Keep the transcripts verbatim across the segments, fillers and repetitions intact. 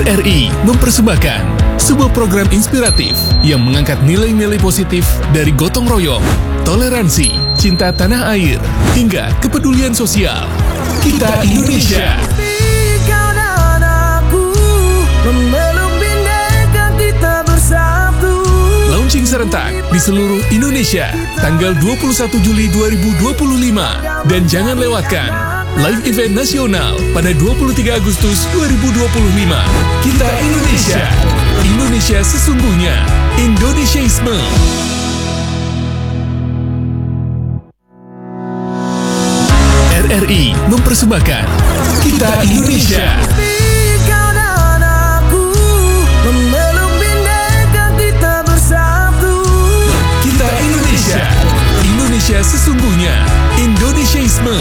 R R I mempersembahkan sebuah program inspiratif yang mengangkat nilai-nilai positif dari gotong royong, toleransi, cinta tanah air, hingga kepedulian sosial. Kita Indonesia. Launching serentak di seluruh Indonesia tanggal dua puluh satu Juli dua ribu dua puluh lima. Dan jangan lewatkan live event nasional pada dua puluh tiga Agustus dua ribu dua puluh lima. Kita Indonesia. Indonesia sesungguhnya. Indonesiaisme. R R I mempersembahkan Kita Indonesia. Kita Indonesia. Indonesia sesungguhnya. Indonesiaisme.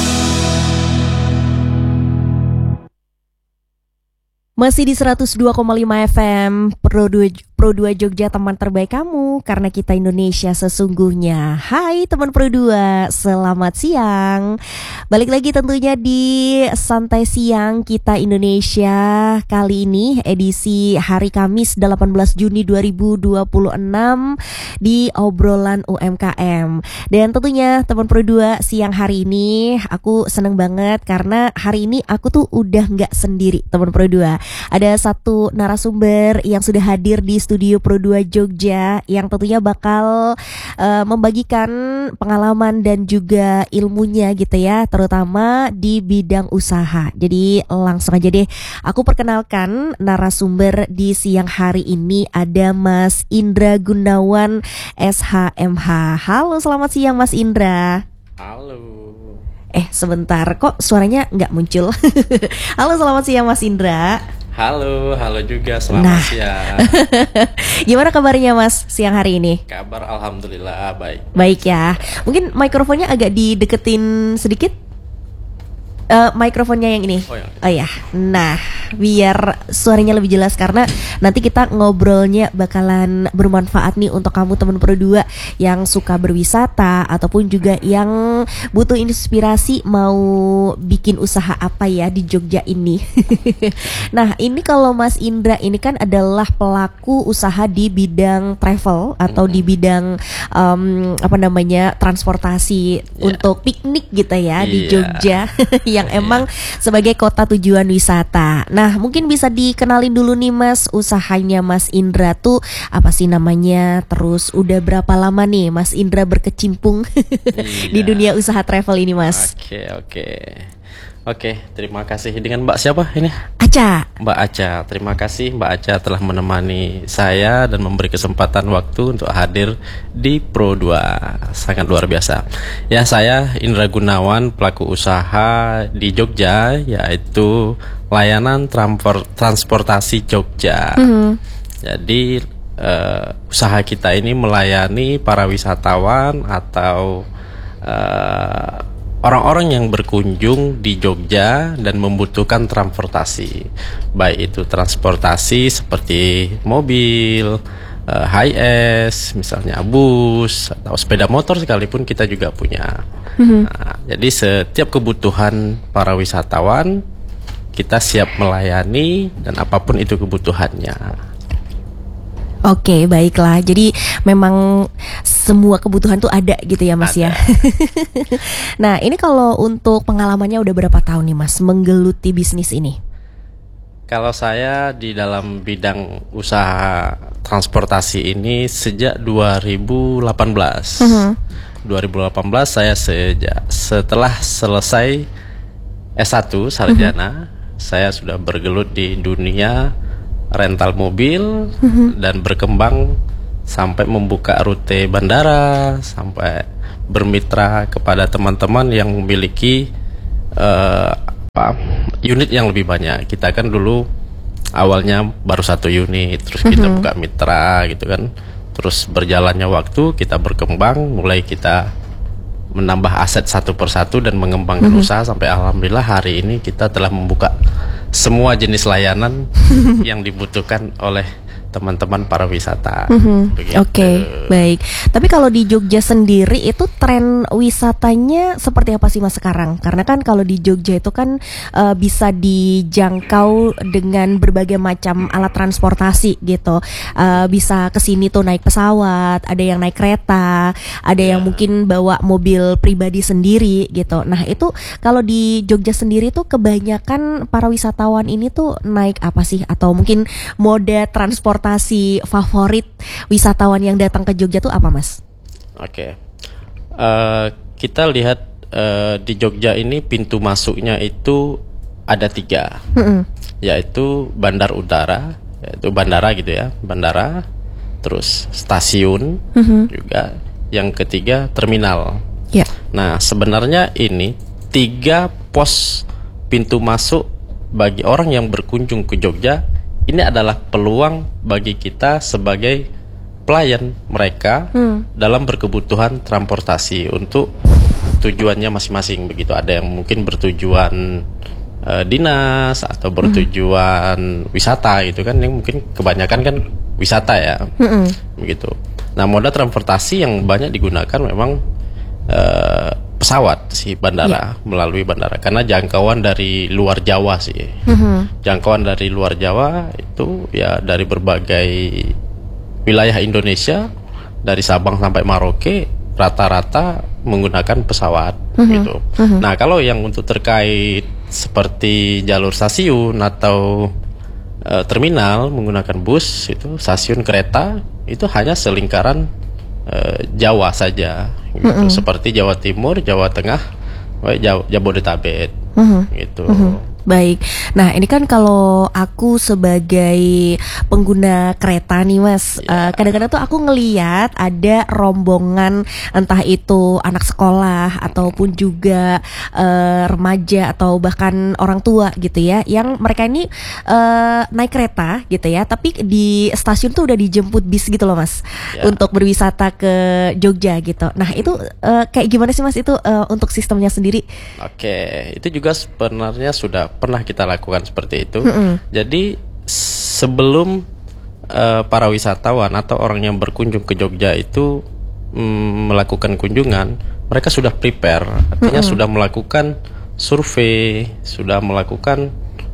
Masih di seratus dua koma lima F M Pro dua, Pro dua Jogja, teman terbaik kamu, karena kita Indonesia sesungguhnya. Hai teman Pro dua, selamat siang. Balik lagi tentunya di Santai Siang Kita Indonesia. Kali ini edisi hari Kamis delapan belas Juni dua ribu dua puluh enam di obrolan U M K M. Dan tentunya teman Pro dua, siang hari ini aku seneng banget karena hari ini aku tuh udah gak sendiri teman Pro dua. Ada satu narasumber yang sudah hadir di studio Pro dua Jogja yang tentunya bakal uh, membagikan pengalaman dan juga ilmunya gitu ya, terutama di bidang usaha. Jadi langsung aja deh aku perkenalkan narasumber di siang hari ini. Ada Mas Indra Gunawan S H M H. Halo, selamat siang Mas Indra. Halo. Eh sebentar, kok suaranya nggak muncul? Halo, selamat siang Mas Indra. Halo, halo juga, selamat nah. siang. Gimana kabarnya Mas siang hari ini? Kabar alhamdulillah baik. Baik ya. Mungkin mikrofonnya agak dideketin sedikit. Uh, mikrofonnya yang ini. Oh ya. Oh ya. Nah, biar suaranya lebih jelas karena nanti kita ngobrolnya bakalan bermanfaat nih untuk kamu teman Pro dua yang suka berwisata ataupun juga yang butuh inspirasi mau bikin usaha apa ya di Jogja ini. Nah, ini kalau Mas Indra ini kan adalah pelaku usaha di bidang travel atau di bidang um, apa namanya transportasi yeah. untuk piknik gitu ya yeah. di Jogja. Yang emang yeah. sebagai kota tujuan wisata. Nah, mungkin bisa dikenalin dulu nih Mas, usahanya Mas Indra tuh apa sih namanya? Terus udah berapa lama nih Mas Indra berkecimpung yeah. di dunia usaha travel ini Mas? Oke, okay, oke. Okay. Oke, terima kasih. Dengan Mbak siapa ini? Aca. Mbak Aca, terima kasih Mbak Aca telah menemani saya dan memberi kesempatan waktu untuk hadir di Pro dua. Sangat luar biasa. Ya, saya Indra Gunawan, pelaku usaha di Jogja, yaitu layanan transport, transportasi Jogja. Mm-hmm. Jadi uh, usaha kita ini melayani para wisatawan atau uh, orang-orang yang berkunjung di Jogja dan membutuhkan transportasi, baik itu transportasi seperti mobil, uh, hi-es, misalnya bus atau sepeda motor sekalipun kita juga punya. Mm-hmm. Nah, jadi setiap kebutuhan para wisatawan kita siap melayani dan apapun itu kebutuhannya. Oke, baiklah. Jadi memang semua kebutuhan tuh ada gitu ya Mas ada. Ya. Nah, ini kalau untuk pengalamannya udah berapa tahun nih Mas menggeluti bisnis ini? Kalau saya di dalam bidang usaha transportasi ini sejak dua ribu delapan belas. Uh-huh. dua ribu delapan belas saya sejak setelah selesai S satu sarjana, uh-huh. saya sudah bergelut di dunia rental mobil mm-hmm. dan berkembang sampai membuka rute bandara, sampai bermitra kepada teman-teman yang memiliki uh, apa, unit yang lebih banyak. Kita kan dulu awalnya baru satu unit, terus kita mm-hmm. buka mitra gitu kan. Terus berjalannya waktu kita berkembang, mulai kita menambah aset satu persatu dan mengembangkan mm-hmm. usaha sampai alhamdulillah hari ini kita telah membuka semua jenis layanan yang dibutuhkan oleh teman-teman para wisata. Mm-hmm. Begitu. Oke, okay, baik. Tapi kalau di Jogja sendiri itu tren wisatanya seperti apa sih Mas sekarang? Karena kan kalau di Jogja itu kan uh, bisa dijangkau dengan berbagai macam alat transportasi gitu. Uh, bisa kesini tuh naik pesawat, ada yang naik kereta, ada yang Yeah. mungkin bawa mobil pribadi sendiri gitu. Nah itu kalau di Jogja sendiri tuh kebanyakan para wisatawan ini tuh naik apa sih? Atau mungkin moda transportasi favorit wisatawan yang datang ke Jogja tuh apa Mas? Oke, okay. uh, kita lihat uh, di Jogja ini pintu masuknya itu ada tiga, mm-hmm. yaitu bandar udara, yaitu bandara gitu ya, bandara, terus stasiun, mm-hmm. juga, yang ketiga terminal. Yeah. Nah sebenarnya ini tiga pos pintu masuk bagi orang yang berkunjung ke Jogja. Ini adalah peluang bagi kita sebagai pelayan mereka hmm. dalam berkebutuhan transportasi untuk tujuannya masing-masing begitu. Ada yang mungkin bertujuan uh, dinas atau bertujuan hmm. wisata gitu kan, yang mungkin kebanyakan kan wisata ya, hmm. begitu. Nah moda transportasi yang banyak digunakan memang uh, pesawat sih, bandara, yeah. melalui bandara, karena jangkauan dari luar Jawa sih, mm-hmm. jangkauan dari luar Jawa itu ya dari berbagai wilayah Indonesia, dari Sabang sampai Merauke rata-rata menggunakan pesawat, mm-hmm. gitu. Mm-hmm. Nah kalau yang untuk terkait seperti jalur stasiun atau uh, terminal menggunakan bus itu, stasiun kereta itu hanya selingkaran uh, Jawa saja. Gitu. Mm-hmm. Seperti Jawa Timur, Jawa Tengah, Jabodetabek, mm-hmm. gitu. Mm-hmm. Baik, nah ini kan kalau aku sebagai pengguna kereta nih Mas, yeah. uh, kadang-kadang tuh aku ngeliat ada rombongan entah itu anak sekolah ataupun juga uh, remaja atau bahkan orang tua gitu ya, yang mereka ini uh, naik kereta gitu ya, tapi di stasiun tuh udah dijemput bis gitu loh Mas, yeah. untuk berwisata ke Jogja gitu. Nah itu uh, kayak gimana sih Mas itu uh, untuk sistemnya sendiri? Oke, itu juga sebenarnya sudah pernah kita lakukan seperti itu. Mm-hmm. Jadi sebelum uh, para wisatawan atau orang yang berkunjung ke Jogja itu mm, melakukan kunjungan, mereka sudah prepare, artinya mm-hmm. sudah melakukan survei, sudah melakukan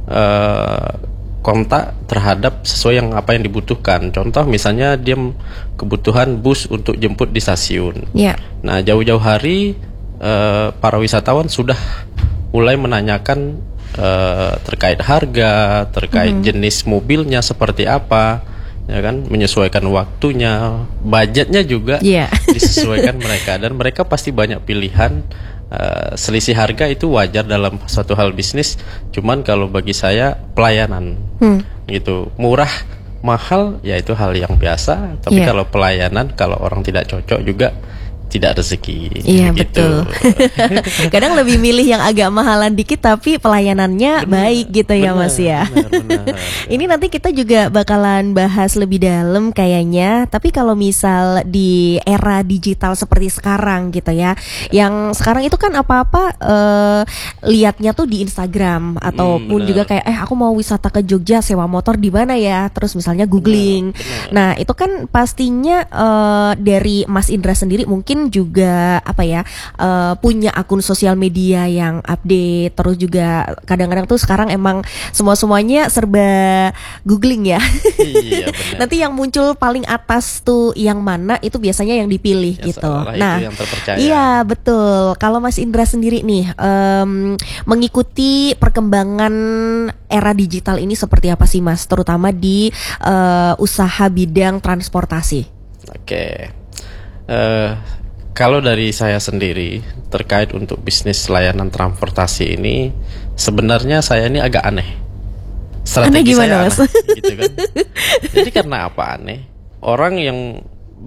uh, kontak terhadap sesuai yang apa yang dibutuhkan. Contoh misalnya dia kebutuhan bus untuk jemput di stasiun. Yeah. Nah jauh-jauh hari uh, para wisatawan sudah mulai menanyakan Uh, terkait harga, terkait mm-hmm. jenis mobilnya seperti apa, ya kan, menyesuaikan waktunya, budgetnya juga yeah. disesuaikan mereka, dan mereka pasti banyak pilihan. Uh, selisih harga itu wajar dalam suatu hal bisnis, cuman kalau bagi saya pelayanan, mm. gitu, murah mahal ya itu hal yang biasa, tapi yeah. kalau pelayanan, kalau orang tidak cocok juga tidak rezeki. Iya gitu. Betul. Kadang lebih milih yang agak mahalan dikit tapi pelayanannya bener, baik gitu ya bener, Mas ya. Bener, bener. Ini nanti kita juga bakalan bahas lebih dalam kayaknya. Tapi kalau misal di era digital seperti sekarang gitu ya, yang sekarang itu kan apa-apa uh, liatnya tuh di Instagram ataupun hmm, juga kayak eh aku mau wisata ke Jogja, sewa motor di mana ya? Terus misalnya googling. Bener, bener. Nah itu kan pastinya uh, dari Mas Indra sendiri mungkin juga apa ya uh, punya akun sosial media yang update, terus juga kadang-kadang tuh sekarang emang semua-semuanya serba googling ya. Iya, benar. Nanti yang muncul paling atas tuh yang mana itu biasanya yang dipilih ya, gitu. Nah, itu yang terpercaya. Iya betul. Kalau Mas Indra sendiri nih um, mengikuti perkembangan era digital ini seperti apa sih Mas, terutama di uh, usaha bidang transportasi? Oke. Uh, Kalau dari saya sendiri terkait untuk bisnis layanan transportasi ini, sebenarnya saya ini agak aneh. Strategi aneh gimana, saya Mas? Aneh, gitu kan. Jadi karena apa aneh? Orang yang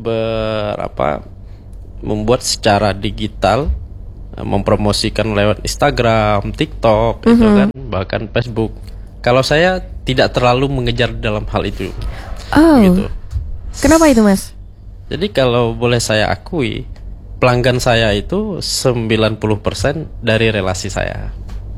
berapa membuat secara digital, mempromosikan lewat Instagram, TikTok, mm-hmm. gitu kan, bahkan Facebook. Kalau saya tidak terlalu mengejar dalam hal itu. Oh. Gitu. Kenapa itu, Mas? Jadi kalau boleh saya akui, pelanggan saya itu sembilan puluh persen dari relasi saya.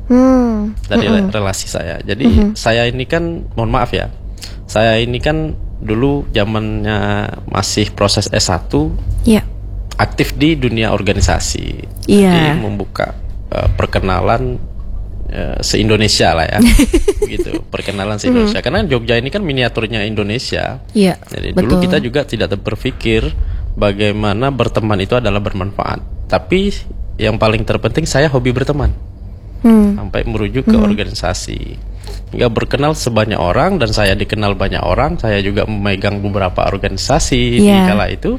Hmm. Dari mm-hmm. relasi saya. Jadi mm-hmm. saya ini kan, mohon maaf ya, saya ini kan dulu zamannya masih proses S satu, Iya. aktif di dunia organisasi. Iya. Jadi membuka uh, perkenalan uh, se-Indonesia lah ya. Begitu, perkenalan se-Indonesia. Karena Jogja ini kan miniaturnya Indonesia. Iya. Jadi Betul. dulu kita juga tidak berpikir bagaimana berteman itu adalah bermanfaat. Tapi yang paling terpenting saya hobi berteman. Hmm. Sampai merujuk ke organisasi. Hingga berkenal sebanyak orang dan saya dikenal banyak orang. Saya juga memegang beberapa organisasi di Yeah. kala itu.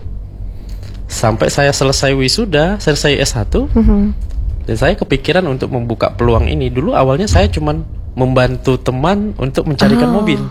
Sampai saya selesai wisuda, selesai S satu. Mhm. Dan saya kepikiran untuk membuka peluang ini. Dulu awalnya saya cuman membantu teman untuk mencarikan Oh. mobil.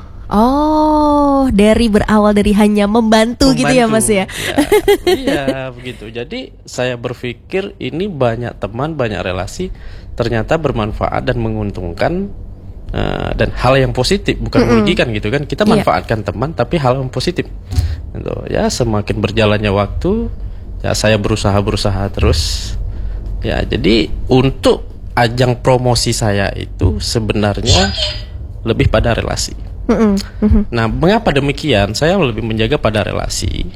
Oh, dari berawal dari hanya membantu, gitu ya Mas ya. Ya, iya, begitu. Jadi saya berpikir ini banyak teman, banyak relasi, ternyata bermanfaat dan menguntungkan, uh, dan hal yang positif, bukan merugikan gitu kan. Kita Iya. manfaatkan teman, tapi hal yang positif. Gitu. Ya, semakin berjalannya waktu, ya saya berusaha-berusaha terus. Ya, jadi untuk ajang promosi saya itu sebenarnya lebih pada relasi. Mhm, mhm. Nah, mengapa demikian? Saya lebih menjaga pada relasi.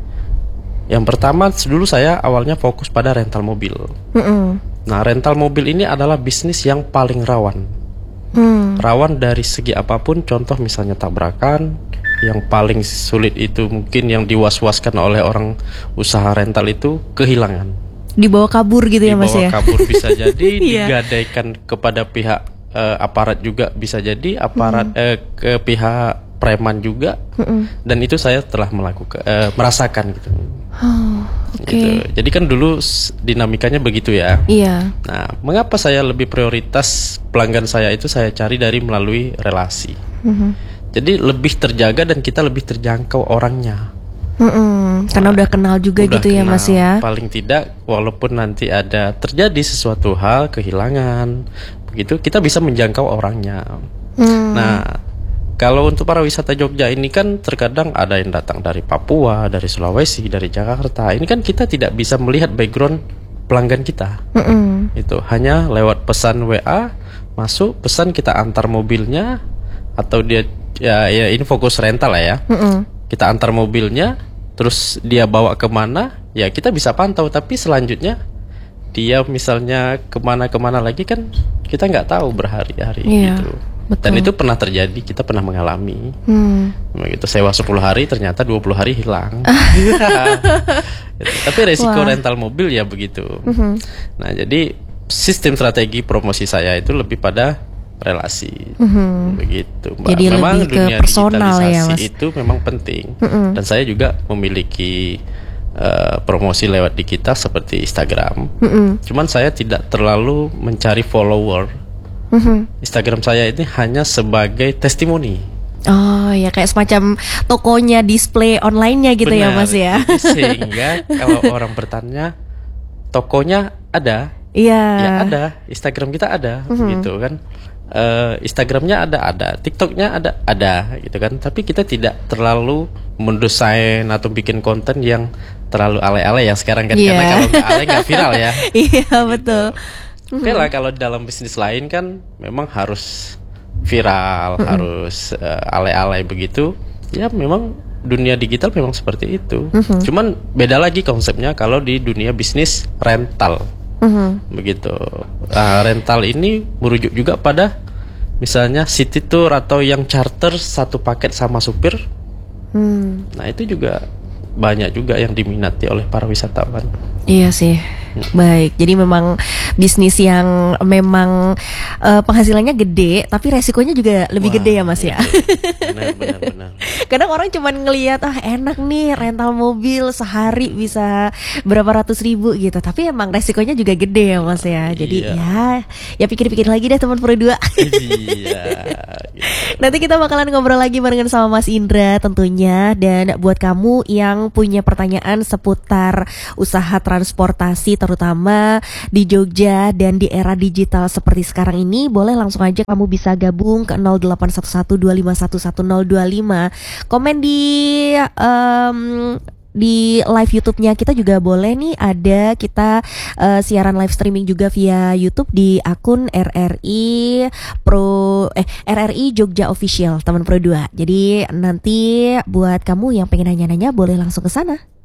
Yang pertama, dulu saya awalnya fokus pada rental mobil. Mhm. Nah, rental mobil ini adalah bisnis yang paling rawan. Hmm. Rawan dari segi apapun, contoh misalnya tabrakan. Yang paling sulit itu mungkin yang diwas-waskan oleh orang usaha rental itu kehilangan. Dibawa kabur gitu ya Mas Dibawa ya. kabur bisa jadi, Iya. digadaikan kepada pihak eh, aparat juga bisa jadi, aparat eh, ke pihak preman juga. Dan itu saya telah melakukan eh, merasakan gitu. Oh, oke. Gitu. Jadi kan dulu s- dinamikanya begitu ya. Iya. Nah, mengapa saya lebih prioritas pelanggan saya itu saya cari dari melalui relasi. Mhm. Jadi lebih terjaga dan kita lebih terjangkau orangnya. Mhm. Karena udah kenal juga Udah gitu ya kenal. Mas ya. Paling tidak walaupun nanti ada terjadi sesuatu hal kehilangan begitu, kita bisa menjangkau orangnya. Hmm. Nah, kalau untuk para wisata Jogja ini kan terkadang ada yang datang dari Papua, dari Sulawesi, dari Jakarta. Ini kan kita tidak bisa melihat background pelanggan kita. Mhm. Itu hanya lewat pesan W A masuk, pesan kita antar mobilnya, atau dia ya, ya ini fokus rental lah ya. Mhm. Kita antar mobilnya, terus dia bawa kemana, ya kita bisa pantau. Tapi selanjutnya dia misalnya kemana-kemana lagi kan kita nggak tahu berhari-hari Iya, gitu. betul. Dan itu pernah terjadi, kita pernah mengalami. Hmm. Begitu sewa sepuluh hari ternyata dua puluh hari hilang. Gitu. Tapi resiko Wah. rental mobil ya begitu. Mhm. Nah, jadi sistem strategi promosi saya itu lebih pada relasi. Mhm. Begitu, Mbak. Jadi Memang lebih ke dunia personal ya, digitalisasi Mas. itu memang penting. Mhm. Dan saya juga memiliki eh, promosi lewat digital seperti Instagram. Mhm. Cuman saya tidak terlalu mencari follower. Mhm. Instagram saya ini hanya sebagai testimoni. Oh ya, kayak semacam tokonya display online-nya gitu ya Benar. Mas ya. Jadi sehingga kalau orang bertanya, tokonya ada, Iya. ya ada, Instagram kita ada, gitu kan. Eh, Instagramnya ada, ada, TikToknya ada, ada, gitu kan. Tapi kita tidak terlalu mendesain atau bikin konten yang terlalu alay-alay ya sekarang kan. Iya. Karena kalau nggak alay nggak viral ya. Iya, betul. Oke lah, kalau dalam bisnis lain kan memang harus viral, harus eh, alay-alay begitu. Ya memang dunia digital memang seperti itu. Cuman beda lagi konsepnya kalau di dunia bisnis rental. Mhm. Begitu. Nah, rental ini merujuk juga pada misalnya city tour atau yang charter satu paket sama supir. Hmm. Nah, itu juga banyak juga yang diminati oleh para wisatawan. Iya sih. Baik, jadi memang bisnis yang memang eh, penghasilannya gede, tapi resikonya juga lebih Wah, gede ya Mas ya. Benar, benar, benar. Kadang orang cuman ngelihat ah enak nih rental mobil sehari bisa berapa ratus ribu gitu, tapi emang resikonya juga gede ya Mas ya. Jadi Iya. ya, ya pikir-pikir lagi deh teman Pro dua. Iya. Gitu. Nanti kita bakalan ngobrol lagi barengan sama Mas Indra tentunya. Dan buat kamu yang punya pertanyaan seputar usaha transportasi terutama di Jogja dan di era digital seperti sekarang ini, boleh langsung aja kamu bisa gabung ke nol delapan satu satu dua lima satu satu nol dua lima. Komen di em, di live YouTube-nya kita juga boleh nih, ada kita uh, siaran live streaming juga via YouTube di akun R R I Pro eh R R I Jogja Official teman Pro dua. Jadi nanti buat kamu yang pengen nanya-nanya boleh langsung ke sana.